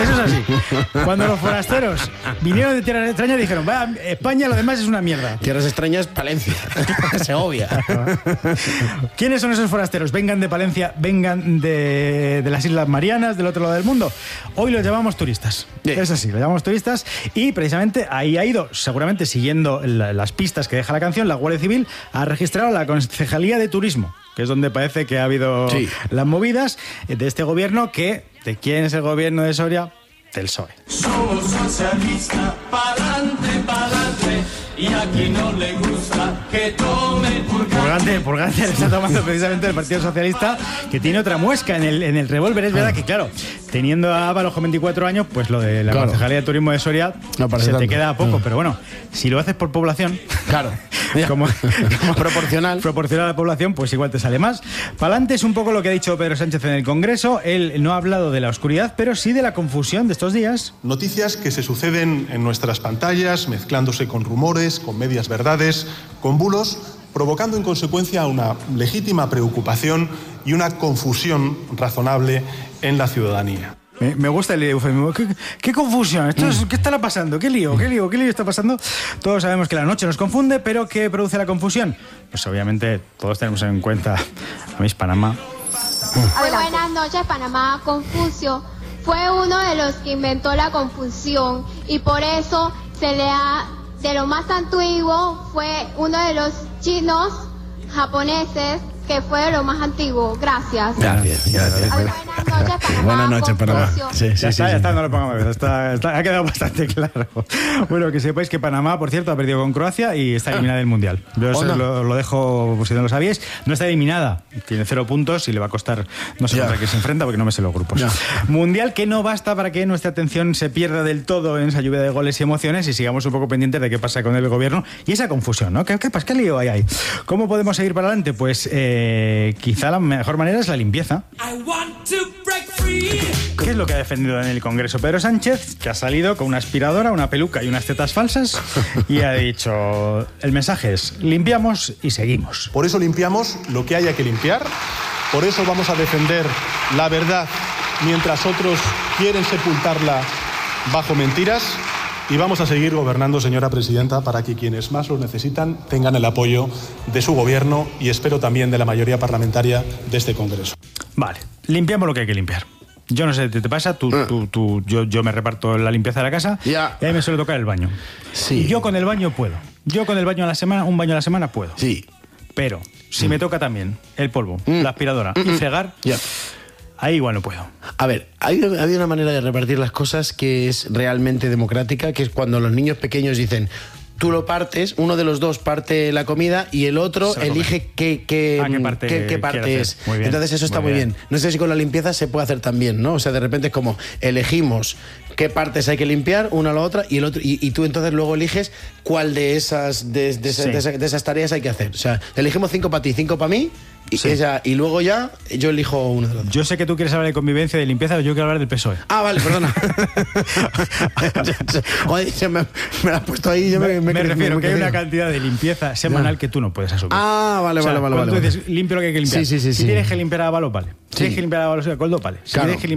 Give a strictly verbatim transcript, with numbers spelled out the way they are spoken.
Eso es así. Cuando los forasteros vinieron de tierras extrañas dijeron, va, España lo demás es una mierda. Tierras extrañas, Palencia, Segovia. ¿Quiénes son esos forasteros? Vengan de Palencia, vengan de, de las Islas Marianas, del otro lado del mundo. Hoy los llamamos turistas. Sí. Es así, los llamamos turistas. Y precisamente ahí ha ido, seguramente siguiendo la, las pistas que deja la canción, la Guardia Civil ha registrado la Concejalía de Turismo, que es donde parece que ha habido sí. las movidas de este gobierno que... ¿De quién es el gobierno de Soria? Del P S O E. Somos socialistas, pa'lante, pa'lante, y aquí no le gusta que tome purgante. Purgante, purgante le está tomando precisamente el Partido Socialista, que tiene otra muesca en el, en el revólver. Es verdad que, claro, teniendo a Ábalos con veinticuatro años, pues lo de la claro. Concejalía de Turismo de Soria no se tanto. te queda a poco. Mm. Pero bueno, si lo haces por población, claro, como, como proporcional. proporcional a la población, pues igual te sale más. Pa'lante es un poco lo que ha dicho Pedro Sánchez en el Congreso. Él no ha hablado de la oscuridad, pero sí de la confusión de estos días. Noticias que se suceden en nuestras pantallas, mezclándose con rumores, con medias verdades, con bulos, provocando en consecuencia una legítima preocupación y una confusión razonable en la ciudadanía. Me, me gusta el eufemismo. ¿Qué, qué confusión? ¿Esto es, ¿Qué estará pasando? ¿Qué lío? ¿Qué lío? ¿Qué lío está pasando? Todos sabemos que la noche nos confunde, pero ¿qué produce la confusión? Pues obviamente todos tenemos en cuenta a Miss Panamá. Muy buenas noches, Panamá. Confucio fue uno de los que inventó la confusión y por eso se le ha, de lo más antiguo, fue uno de los chinos japoneses que fue lo más antiguo. Gracias. Gracias. gracias. Buenas noches, Panamá. Buenas noches, Panamá. Sí, sí, ya está, sí, ya sí. está, no lo pongamos más. Está, está, ha quedado bastante claro. Bueno, que sepáis que Panamá, por cierto, ha perdido con Croacia y está eliminada del Mundial. Yo eso lo, lo dejo, por si no lo sabíais. No está eliminada, tiene cero puntos y le va a costar, no sé contra qué se enfrenta porque no me sé los grupos. Ya. Mundial que no basta para que nuestra atención se pierda del todo en esa lluvia de goles y emociones y sigamos un poco pendientes de qué pasa con el gobierno y esa confusión, ¿no? ¿Qué, qué, qué lío hay ahí? ¿Cómo podemos seguir para adelante? Pues eh, quizá la mejor manera es la limpieza. ¿Qué es lo que ha defendido en el Congreso Pedro Sánchez? Que ha salido con una aspiradora, una peluca y unas tetas falsas y ha dicho, el mensaje es, limpiamos y seguimos. Por eso limpiamos lo que haya que limpiar, por eso vamos a defender la verdad mientras otros quieren sepultarla bajo mentiras y vamos a seguir gobernando, señora presidenta, para que quienes más lo necesitan tengan el apoyo de su gobierno y espero también de la mayoría parlamentaria de este Congreso. Vale, limpiamos lo que hay que limpiar. Yo no sé, ¿te, te pasa? Tú, uh. tú, tú, yo, yo me reparto la limpieza de la casa yeah. y a mí me suele tocar el baño. Sí. Y yo con el baño puedo. Yo con el baño a la semana, un baño a la semana puedo. Sí. Pero si mm. me toca también el polvo, mm. la aspiradora mm. y fregar, yeah. ahí igual no puedo. A ver, hay, hay una manera de repartir las cosas que es realmente democrática, que es cuando los niños pequeños dicen... Tú lo partes, uno de los dos parte la comida y el otro elige qué, qué, ah, qué parte, qué, qué parte es. Muy bien, entonces eso está muy bien. bien. No sé si con la limpieza se puede hacer también, ¿no? O sea, de repente es como elegimos qué partes hay que limpiar, una a la otra, y el otro y, y tú entonces luego eliges cuál de esas de, de, sí. de, esas, de esas tareas hay que hacer. O sea, elegimos cinco para ti, cinco para mí. Y, sí. ella, y luego ya yo elijo uno de los dos. Yo sé que tú quieres hablar de convivencia, de limpieza, pero yo quiero hablar del P S O E. Ah, vale, perdona. Joder, se me, me la has puesto ahí. Yo me, me, me, me refiero me que hay una cantidad de limpieza semanal ya. que tú no puedes asumir. Ah, vale, o sea, vale, vale. Cuando vale, tú dices, limpio lo que hay que limpiar. Sí, sí, sí, si sí. tienes que limpiar a Ábalos, vale. Si sí. tienes que limpiar a Ábalos y a Coldo, vale. Si claro. tienes que